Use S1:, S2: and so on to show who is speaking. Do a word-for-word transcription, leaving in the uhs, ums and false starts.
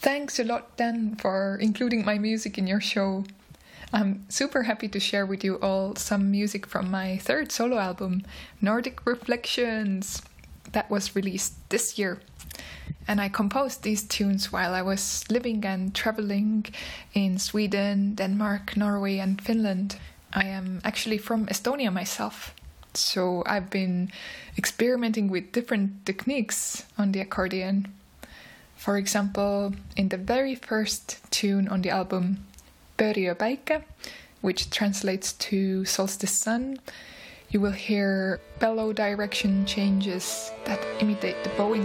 S1: Thanks a lot, Dan, for including my music in your show. I'm super happy to share with you all some music from my third solo album, Nordic Reflections, that was released this year. And I composed these tunes while I was living and traveling in Sweden, Denmark, Norway, and Finland. I am actually from Estonia myself, so I've been experimenting with different techniques on the accordion. For example, in the very first tune on the album, Pöriöpäikkä, which translates to solstice sun, you will hear bellow direction changes that imitate the bowing